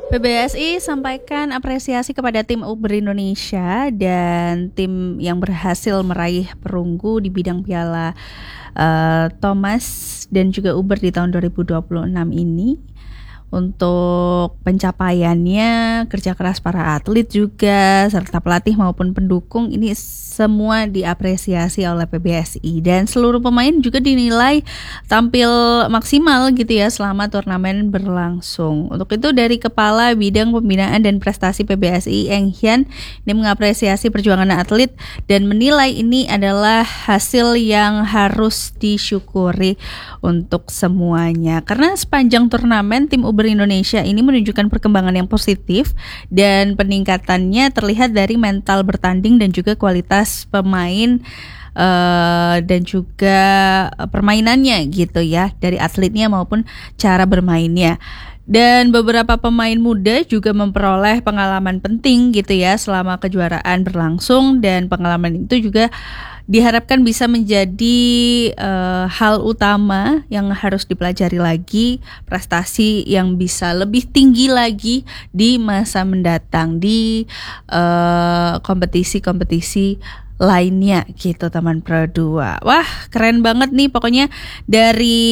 PBSI sampaikan apresiasi kepada tim Uber Indonesia dan tim yang berhasil meraih perunggu di bidang Piala Thomas dan juga Uber di tahun 2026 ini. Untuk pencapaiannya, kerja keras para atlet juga, serta pelatih maupun pendukung ini semua diapresiasi oleh PBSI. Dan seluruh pemain juga dinilai tampil maksimal gitu ya selama turnamen berlangsung. Untuk itu dari Kepala Bidang Pembinaan dan Prestasi PBSI, Eng Hian, ini mengapresiasi perjuangan atlet dan menilai ini adalah hasil yang harus disyukuri untuk semuanya. Karena sepanjang turnamen tim Uber Indonesia ini menunjukkan perkembangan yang positif dan peningkatannya terlihat dari mental bertanding dan juga kualitas pemain dan juga permainannya gitu ya, dari atletnya maupun cara bermainnya. Dan beberapa pemain muda juga memperoleh pengalaman penting gitu ya selama kejuaraan berlangsung, dan pengalaman itu juga diharapkan bisa menjadi hal utama yang harus dipelajari lagi, prestasi yang bisa lebih tinggi lagi di masa mendatang di kompetisi-kompetisi lainnya gitu teman Pro 2. Wah, keren banget nih pokoknya dari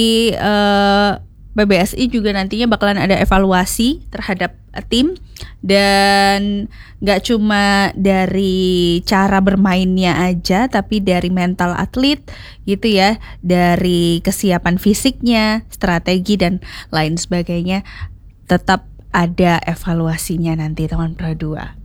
PBSI juga nantinya bakalan ada evaluasi terhadap tim, dan gak cuma dari cara bermainnya aja tapi dari mental atlet gitu ya, dari kesiapan fisiknya, strategi dan lain sebagainya, tetap ada evaluasinya nanti teman Pro 2.